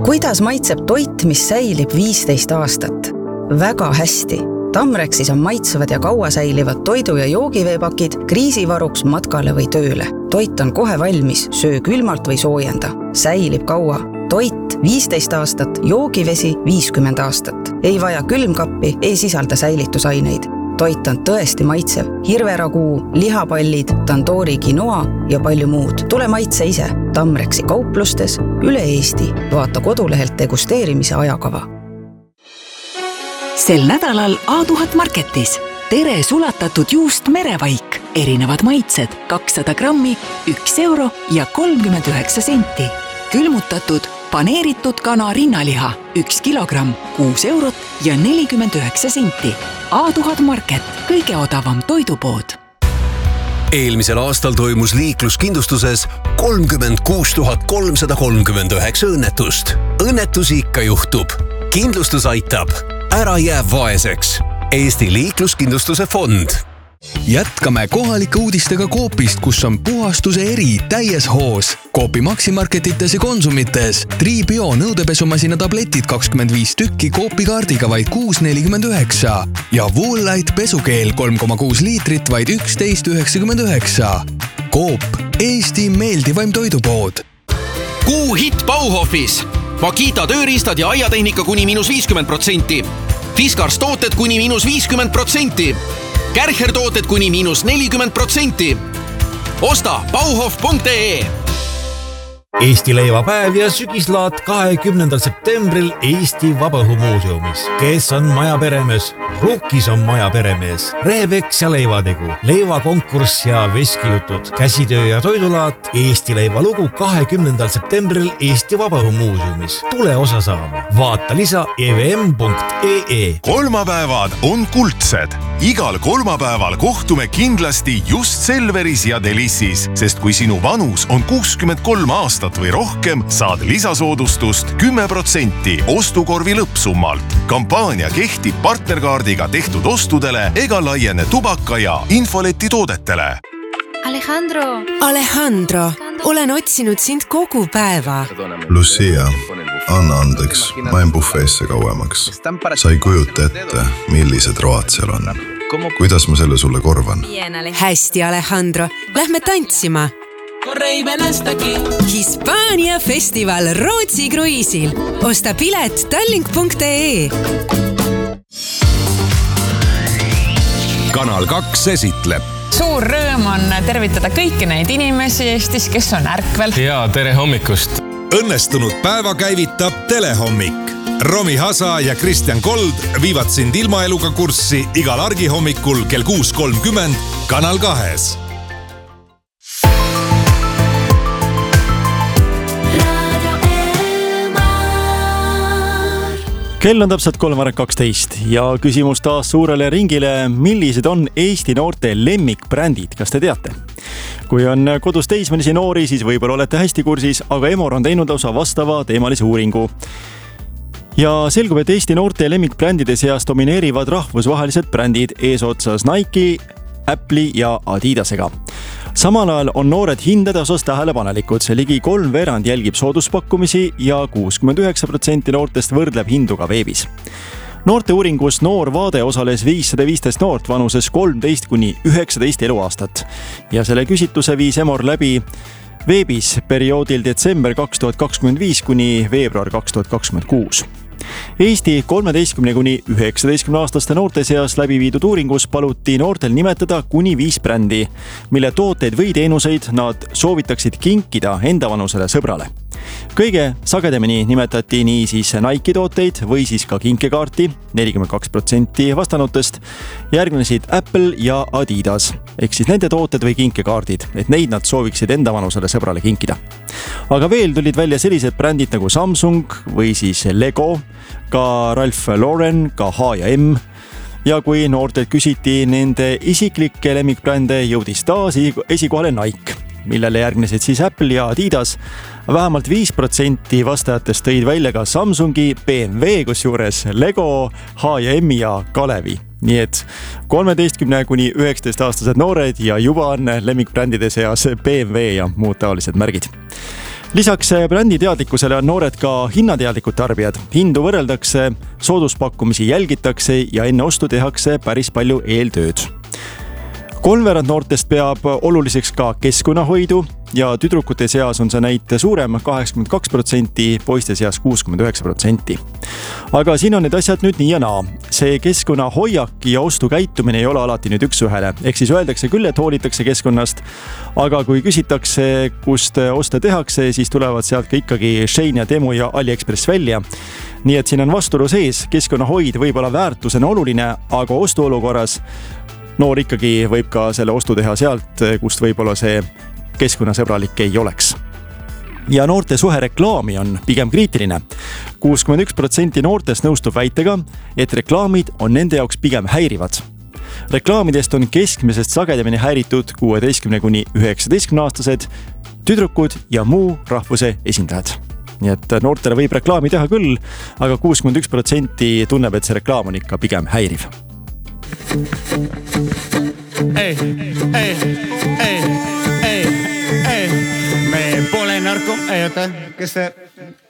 Kuidas maitseb toit, mis säilib 15 aastat? Väga hästi. Tamrexis on maitsevad ja kaua säilivad toidu- ja joogiveepakid kriisivaruks matkale või tööle. Toit on kohe valmis, söö külmalt või soojenda. Säilib kaua. Toit 15 aastat, joogivesi 50 aastat. Ei vaja külmkappi, ei sisalda säilitusaineid. Toit on tõesti maitsev. Hirveraguu, lihapallid, tandoori quinoa ja palju muud. Tule maitse ise. Tamrexi kauplustes üle Eesti. Vaata kodulehelt degusteerimise ajakava. Sel nädalal A1000 Marketis. Tere sulatatud juust merevaik. Erinevad maitsed 200 grammi, 1 euro ja 39 senti. Külmutatud paneeritud kana rinnaliha 1 kilogramm, 6 eurot ja 49 senti. A1000 Market, kõige odavam toidupood. Eelmisel aastal toimus liikluskindlustuses 36 339 õnnetust. Õnnetusi ikka juhtub. Kindlustus aitab. Ära jää vaeseks. Eesti liikluskindlustuse fond. Jätkame kohalike uudistega Coopist, kus on puhastuse eri täies hoos. Coopi Maximarketites ja Konsumites. Tribio nõudepesumasina tabletid 25 tükki Coopi kaardiga vaid 6,49 ja Woolite pesukeel 3,6 liitrit vaid 11,99. Coop, Eesti meeldivaim toidupood. Kuu hitt Bauhofis. Makita tööriistad ja aiatehnika kuni -50%. Fiskars tooted kuni -50%. Kärcher tooted kuni -40%. Osta bauhof.ee. Eesti leivapäev ja sügislaat 20. septembril Eesti Vabaõhumuuseumis. Kes on maja peremees? Rukkis on maja peremees. Rehepeks ja leivategu, leivakonkurss ja veskijutud, käsitöö ja toidulaat, Eesti leivalugu 20. septembril Eesti Vabaõhumuuseumis. Tule osa saama. Vaata lisa evm.ee. Kolmapäevad on kuldsed. Igal kolmapäeval kohtume kindlasti just Selveris ja Delissis, sest kui sinu vanus on 63 aastat või rohkem, saad lisasoodustust 10% ostukorvi lõppsummalt. Kampaania kehtib partnerkaardiga tehtud ostudele ega laiene tubaka ja infoleti toodetele. Alejandro, olen otsinud sind kogu päeva. Lucia, anna andeks, ma en bufeesse kauemaks. Sa ei kujuta ette, millised road seal on. Kuidas ma selle sulle korvan? Hästi, Alejandro, lähme tantsima. Hispaania festival Rootsi kruiisil. Osta pilet tallink.ee. Kanal 2 esitleb. Suur rõõm on tervitada kõiki neid inimesi Eestis, kes on ärkvel. Ja tere hommikust. Õnnestunud päeva käivitab Telehommik. Romi Hasa ja Kristjan Kold viivad sind ilmaeluga kurssi igal argihommikul kell 6.30 Kanal 2. Kell on täpselt 3:12 ja küsimus taas suurele ringile. Millised on Eesti noorte lemmikbrändid? Kas te teate? Kui on kodus teismelisi noori, siis võib-olla olete hästi kursis, aga Emor on teinud osa vastava teemalise uuringu. Ja selgub, et Eesti noorte lemmikbrändide seas domineerivad rahvusvahelised brändid eesotsas Nike, Apple'i ja Adidasega. Samal ajal on noored hindade osas tähelepanelikud. Ligi 3/4 jälgib sooduspakkumisi ja 69% noortest võrdleb hindu ka veebis. Noorte uuringus Noor Vaade osales 515 noort vanuses 13–19 eluaastat ja selle küsitluse viis Emor läbi veebis perioodil detsember 2025 kuni veebruar 2026. Eesti 13–19 aastaste noorte seas läbi viidud uuringus paluti noortel nimetada kuni 5 brändi, mille tooteid või teenuseid nad soovitaksid kinkida enda vanusele sõbrale. Kõige sagedamini nimetati nii siis Nike tooteid või siis ka kinkekaarti, 42% vastanutest. Järgnesid Apple ja Adidas, ehk siis nende tooted või kinkekaardid, et neid nad sooviksid enda vanusele sõbrale kinkida. Aga veel tulid välja sellised brändid nagu Samsung või siis Lego, ka Ralph Lauren, ka H&M. Ja kui noortelt küsiti nende isiklikke lemmikbrände, jõudis taas esikohale Nike, millele järgnesid siis Apple ja Adidas. Vähemalt 5% vastajatest tõid välja ka Samsungi, BMW, kusjuures Lego, H&M ja Kalevi. Nii et 13–19 aastased noored ja juba on lemmikbrändide seas BMW ja muud taolised märgid. Lisaks brändi teadlikkusele on noored ka hinnateadlikud tarbijad. Hindu võrreldakse, sooduspakkumisi jälgitakse ja enne ostu tehakse päris palju eeltööd. 3/4 noortest peab oluliseks ka keskkonnahoidu ja tüdrukute seas on see näit suurem 82%, poiste seas 69%. Aga siin on need asjad nüüd nii ja naa. See keskkonnahoiak ja ostukäitumine ei ole alati nüüd üks-ühele. Ehk siis öeldakse küll, et hoolitakse keskkonnast, aga kui küsitakse, kust oste tehakse, siis tulevad sealt ka ikkagi Shein ja Temu ja AliExpress välja. Nii et siin on vastuolu sees, keskkonnahoid võib olla väärtusena oluline, aga ostuolukorras noor ikkagi võib ka selle ostu teha sealt, kust võib-olla see keskkonnasõbralik ei oleks. Ja noorte suhe reklaami on pigem kriitiline. 61% noortest nõustub väitega, et reklaamid on nende jaoks pigem häirivad. Reklaamidest on keskmisest sagedamini häiritud 16–19-aastased, tüdrukud ja muu rahvuse esindajad. Nii et noortele võib reklaami teha küll, aga 61% tunneb, et see reklaam on ikka pigem häiriv. Me pole narko... Ei, oota, kes see...